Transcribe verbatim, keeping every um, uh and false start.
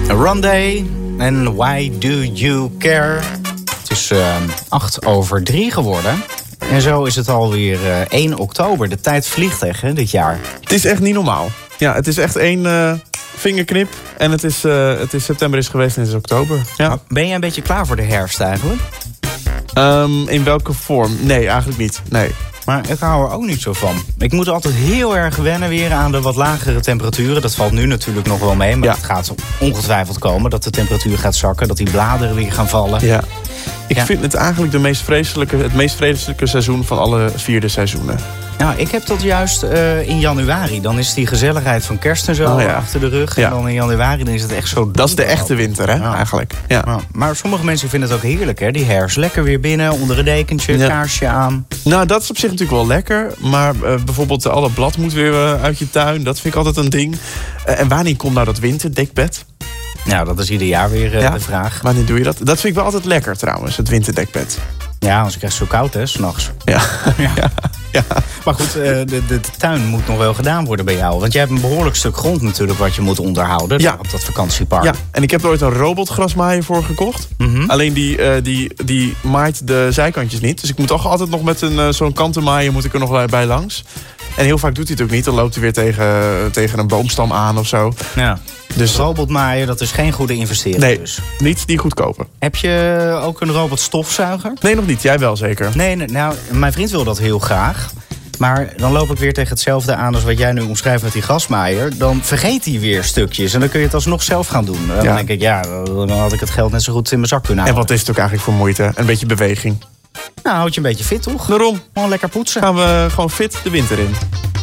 Rondé en Why Do You Care? Het is uh, acht over drie geworden. En zo is het alweer uh, één oktober. De tijd vliegt echt, hè, dit jaar. Het is echt niet normaal. Ja, het is echt één uh, vingerknip. En het is, uh, het is september is geweest en het is oktober. Ja. Ben je een beetje klaar voor de herfst eigenlijk? Um, in welke vorm? Nee, eigenlijk niet. Nee. Maar ik hou er ook niet zo van. Ik moet altijd heel erg wennen weer aan de wat lagere temperaturen. Dat valt nu natuurlijk nog wel mee. Maar ja. Het gaat ongetwijfeld komen dat de temperatuur gaat zakken. Dat die bladeren weer gaan vallen. Ja. Ik ja. vind het eigenlijk de meest vreselijke, het meest vreselijke seizoen van alle vierde seizoenen. Nou, ik heb dat juist uh, in januari. Dan is die gezelligheid van kerst en zo oh, ja. achter de rug. Ja. En dan in januari dan is het echt zo donker. Dat is de echte winter, hè, ja. eigenlijk. Ja. Ja. Maar sommige mensen vinden het ook heerlijk, hè. Die herfst. Lekker weer binnen, onder een dekentje, ja. kaarsje aan. Nou, dat is op zich natuurlijk wel lekker. Maar uh, bijvoorbeeld uh, alle blad moet weer uh, uit je tuin. Dat vind ik altijd een ding. Uh, en wanneer komt nou dat winterdekbed? Nou, dat is ieder jaar weer uh, ja. de vraag. Wanneer doe je dat? Dat vind ik wel altijd lekker trouwens, het winterdekbed. Ja, anders krijg je het zo koud, hè, 's nachts. Ja. ja. ja. ja. Maar goed, de, de, de tuin moet nog wel gedaan worden bij jou. Want jij hebt een behoorlijk stuk grond natuurlijk wat je moet onderhouden. Ja. Op dat vakantiepark. Ja, en ik heb er ooit een robotgrasmaaier voor gekocht. Mm-hmm. Alleen die, uh, die, die maait de zijkantjes niet. Dus ik moet toch altijd nog met een, uh, zo'n kantenmaaier moet ik er nog bij langs. En heel vaak doet hij het ook niet. Dan loopt hij weer tegen, tegen een boomstam aan of zo. Ja. Dus robotmaaien, dat is geen goede investering. Nee, dus. niet die goedkope. Heb je ook een robotstofzuiger? Nee, nog niet. Jij wel zeker? Nee, nou, mijn vriend wil dat heel graag. Maar dan loop ik weer tegen hetzelfde aan als wat jij nu omschrijft met die grasmaaier. Dan vergeet hij weer stukjes en dan kun je het alsnog zelf gaan doen. Dan ja. denk ik, ja, dan had ik het geld net zo goed in mijn zak kunnen houden. En wat is het ook eigenlijk voor moeite? Een beetje beweging. Nou, houd je een beetje fit, toch? Daarom. Gewoon lekker poetsen. Gaan we gewoon fit de winter in.